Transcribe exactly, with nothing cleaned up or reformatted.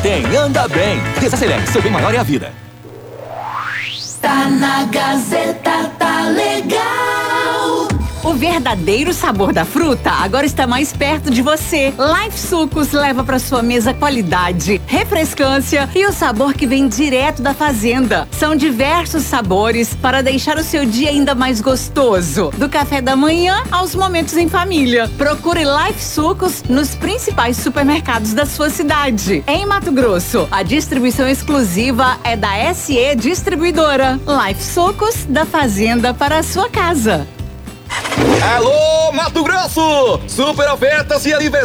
tem, anda bem. Desacelere, seu bem maior é a vida. Tá na Gazeta, tá legal. O verdadeiro sabor da fruta agora está mais perto de você. Life Sucos leva para sua mesa qualidade, refrescância e o sabor que vem direto da fazenda. São diversos sabores para deixar o seu dia ainda mais gostoso. Do café da manhã aos momentos em família. Procure Life Sucos nos principais supermercados da sua cidade. Em Mato Grosso, a distribuição exclusiva é da S E Distribuidora. Life Sucos, da fazenda para a sua casa. Alô, Mato Grosso! Super ofertas e aniversário